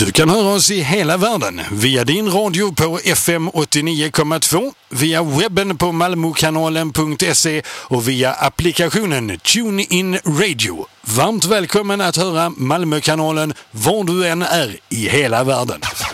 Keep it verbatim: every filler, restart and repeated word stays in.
Du kan höra oss i hela världen via din radio på F M åttionio komma två, via webben på malmokanalen punkt se och via applikationen TuneIn Radio. Varmt välkommen att höra Malmökanalen var du än är i hela världen.